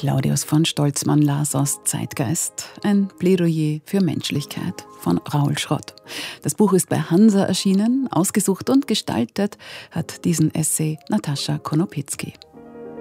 Claudius von Stolzmann las aus Zeitgeist, ein Plädoyer für Menschlichkeit von Raoul Schrott. Das Buch ist bei Hansa erschienen, ausgesucht und gestaltet hat diesen Essay Natascha Konopitzky.